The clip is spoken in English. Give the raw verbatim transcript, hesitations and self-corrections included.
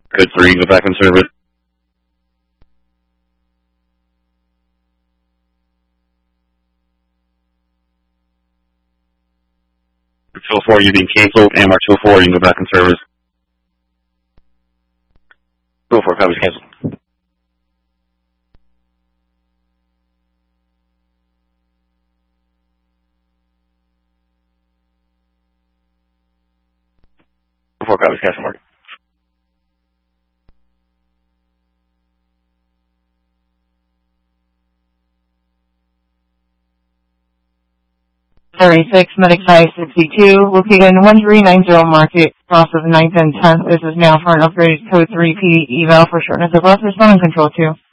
Code three, go back in service. two oh four, you're being canceled, and Mark two oh four, you can go back in service. two oh four, copies canceled. two oh four, copies canceled, Mark. thirty-six, Medic five sixty-two, located in one three nine zero Market, cross of ninth and tenth. This is now for an upgraded Code three P D eval for shortness of breath. Responding control two.